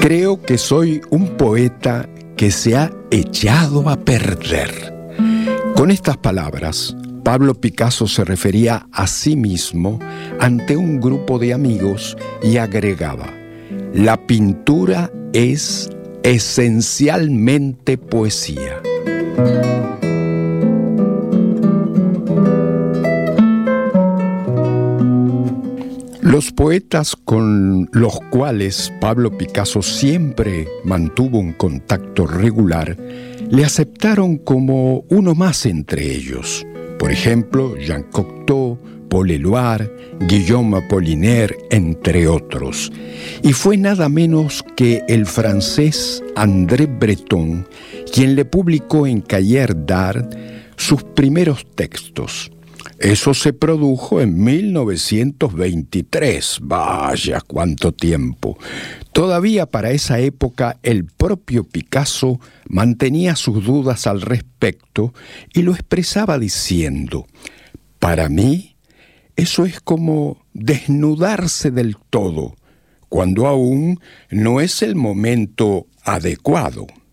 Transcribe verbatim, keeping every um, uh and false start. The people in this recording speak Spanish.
Creo que soy un poeta que se ha echado a perder. Con estas palabras, Pablo Picasso se refería a sí mismo ante un grupo de amigos y agregaba: la pintura es esencialmente poesía. Los poetas con los cuales Pablo Picasso siempre mantuvo un contacto regular le aceptaron como uno más entre ellos. Por ejemplo, Jean Cocteau, Paul Éluard, Guillaume Apollinaire, entre otros. Y fue nada menos que el francés André Breton quien le publicó en Cahiers d'Art sus primeros textos. Eso se produjo en mil novecientos veintitrés. Vaya, cuánto tiempo. Todavía para esa época el propio Picasso mantenía sus dudas al respecto y lo expresaba diciendo: para mí, eso es como desnudarse del todo, cuando aún no es el momento adecuado.